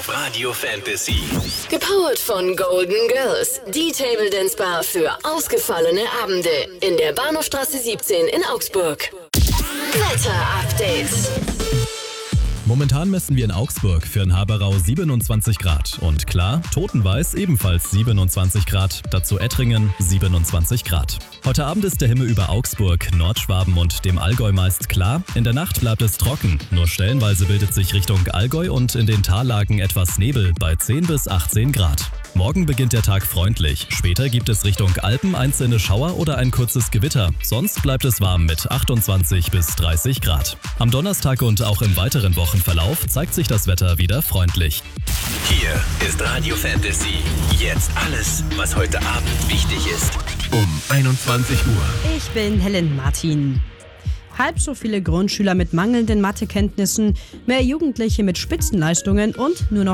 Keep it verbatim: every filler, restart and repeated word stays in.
auf Radio Fantasy. Gepowert von Golden Girls, die Table Dance Bar für ausgefallene Abende in der Bahnhofstraße siebzehn in Augsburg. Wetter-Update. Momentan messen wir in Augsburg für den Haberau siebenundzwanzig Grad. Und klar, Totenweiß ebenfalls siebenundzwanzig Grad. Dazu Ettringen siebenundzwanzig Grad. Heute Abend ist der Himmel über Augsburg, Nordschwaben und dem Allgäu meist klar. In der Nacht bleibt es trocken. Nur stellenweise bildet sich Richtung Allgäu und in den Tallagen etwas Nebel bei zehn bis achtzehn Grad. Morgen beginnt der Tag freundlich. Später gibt es Richtung Alpen einzelne Schauer oder ein kurzes Gewitter. Sonst bleibt es warm mit achtundzwanzig bis dreißig Grad. Am Donnerstag und auch im weiteren Wochenverlauf zeigt sich das Wetter wieder freundlich. Hier ist Radio Fantasy. Jetzt alles, was heute Abend wichtig ist. Um einundzwanzig Uhr. Ich bin Helen Martin. Halb so viele Grundschüler mit mangelnden Mathekenntnissen, mehr Jugendliche mit Spitzenleistungen und nur noch